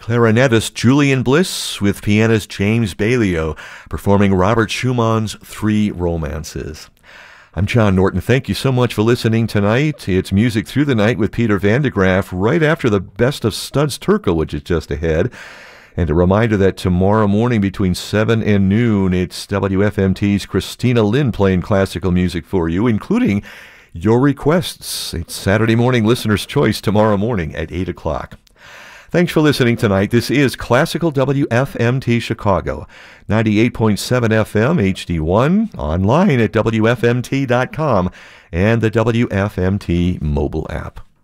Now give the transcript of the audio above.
clarinetist Julian Bliss with pianist James Balio performing Robert Schumann's Three Romances. I'm John Norton. Thank you so much for listening tonight. It's Music Through the Night with Peter Van de Graaff right after the Best of Studs Terkel, which is just ahead. And a reminder that tomorrow morning between 7 and noon, it's WFMT's Christina Lynn playing classical music for you, including your requests. It's Saturday Morning Listener's Choice tomorrow morning at 8 o'clock. Thanks for listening tonight. This is Classical WFMT Chicago, 98.7 FM HD1, online at WFMT.com and the WFMT mobile app.